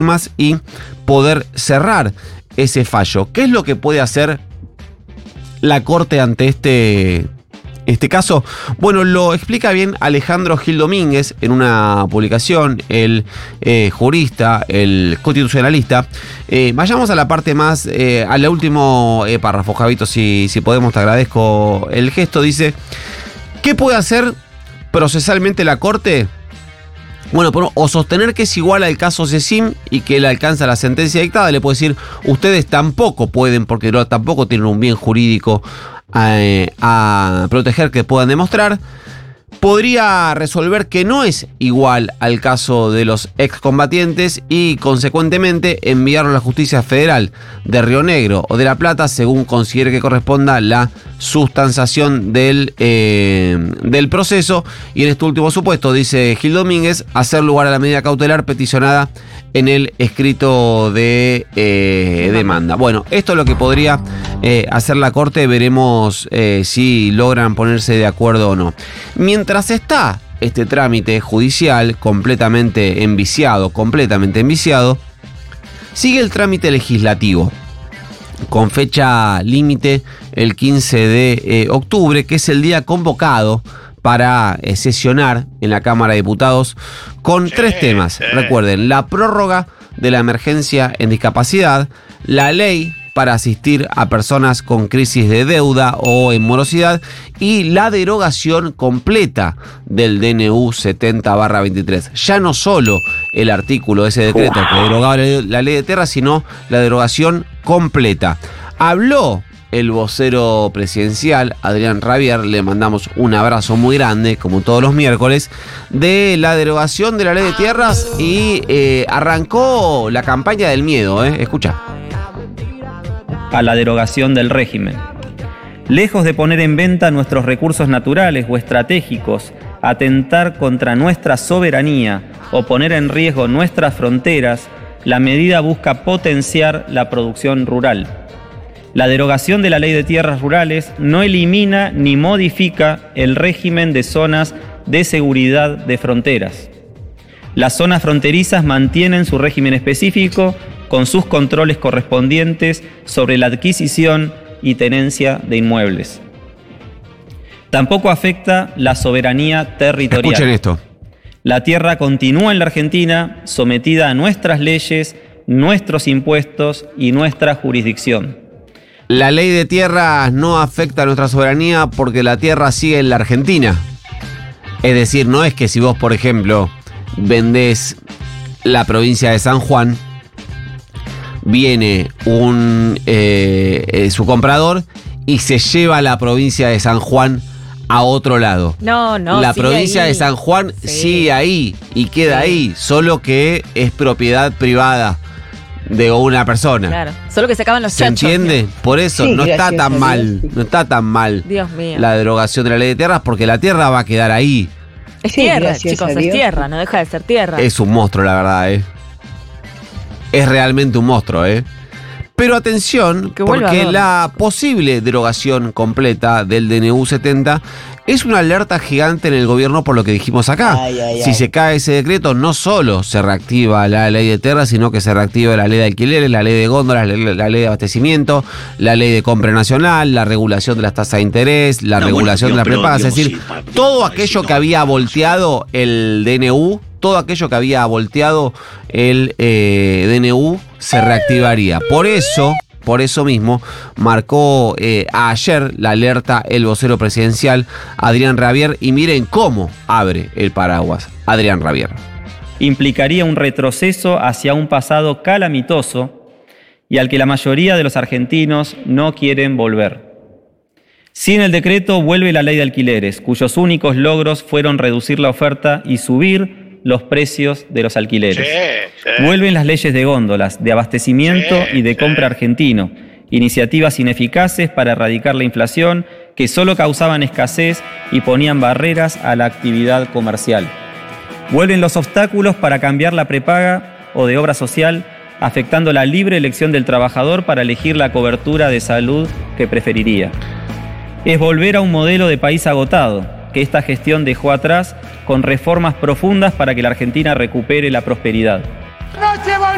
y poder cerrar ese fallo. ¿Qué es lo que puede hacer la Corte ante este caso? Bueno, lo explica bien Alejandro Gil Domínguez en una publicación, el jurista, el constitucionalista. Vayamos a la parte más, al último párrafo, Javito, si podemos, te agradezco el gesto. Dice, ¿qué puede hacer procesalmente la Corte? Bueno, o sostener que es igual al caso Cecim y que él alcanza la sentencia dictada. Le puede decir, ustedes tampoco pueden, porque tampoco tienen un bien jurídico a proteger que puedan demostrar. Podría resolver que no es igual al caso de los excombatientes y, consecuentemente, enviarlo a la Justicia Federal de Río Negro o de La Plata, según considere que corresponda la sustanciación del proceso. Y en este último supuesto, dice Gil Domínguez, hacer lugar a la medida cautelar peticionada en el escrito de demanda. Bueno, esto es lo que podría hacer la Corte. Veremos si logran ponerse de acuerdo o no. Mientras está este trámite judicial completamente enviciado, sigue el trámite legislativo con fecha límite el 15 de octubre, que es el día convocado para sesionar en la Cámara de Diputados con tres temas. Recuerden, la prórroga de la emergencia en discapacidad, la ley para asistir a personas con crisis de deuda o en morosidad y la derogación completa del DNU 70/23. Ya no solo el artículo de ese decreto que derogaba la ley de tierra, sino la derogación completa. Habló el vocero presidencial, Adrián Rabier, le mandamos un abrazo muy grande, como todos los miércoles, de la derogación de la ley de tierras y arrancó la campaña del miedo. Escucha. A la derogación del régimen. Lejos de poner en venta nuestros recursos naturales o estratégicos, atentar contra nuestra soberanía o poner en riesgo nuestras fronteras, la medida busca potenciar la producción rural. La derogación de la Ley de Tierras Rurales no elimina ni modifica el régimen de zonas de seguridad de fronteras. Las zonas fronterizas mantienen su régimen específico con sus controles correspondientes sobre la adquisición y tenencia de inmuebles. Tampoco afecta la soberanía territorial. Escuchen esto. La tierra continúa en la Argentina sometida a nuestras leyes, nuestros impuestos y nuestra jurisdicción. La ley de tierras no afecta a nuestra soberanía porque la tierra sigue en la Argentina. Es decir, no es que si vos, por ejemplo, vendés la provincia de San Juan, viene su comprador y se lleva la provincia de San Juan a otro lado. No, la provincia de San Juan sigue ahí y queda ahí, solo que es propiedad privada de una persona. Claro, solo que se acaban los ¿Se chachos. entiende? Por eso no está tan mal, no está tan mal Dios mío. la derogación de la ley de tierras, porque la tierra va a quedar ahí. Es tierra, chicos, es tierra, no deja de ser tierra. Es un monstruo, la verdad, Es realmente un monstruo, Pero atención, porque la posible derogación completa del DNU 70 es una alerta gigante en el gobierno por lo que dijimos acá. Si se cae ese decreto, no solo se reactiva la ley de tierra, sino que se reactiva la ley de alquileres, la ley de góndolas, la ley de abastecimiento, la ley de compra nacional, la regulación de las tasas de interés, la regulación de las prepagas. Es decir, todo aquello que había volteado el DNU, todo aquello que había volteado el DNU se reactivaría. Por eso mismo marcó ayer la alerta el vocero presidencial Adrián Rabier, y miren cómo abre el paraguas Adrián Rabier. Implicaría un retroceso hacia un pasado calamitoso y al que la mayoría de los argentinos no quieren volver. Sin el decreto vuelve la ley de alquileres, cuyos únicos logros fueron reducir la oferta y subir los precios de los alquileres. Vuelven las leyes de góndolas, de abastecimiento y de compra argentino, iniciativas ineficaces para erradicar la inflación que solo causaban escasez y ponían barreras a la actividad comercial. Vuelven los obstáculos para cambiar la prepaga o de obra social, afectando la libre elección del trabajador para elegir la cobertura de salud que preferiría. Es volver a un modelo de país agotado, que esta gestión dejó atrás, con reformas profundas para que la Argentina recupere la prosperidad. ¡No llevo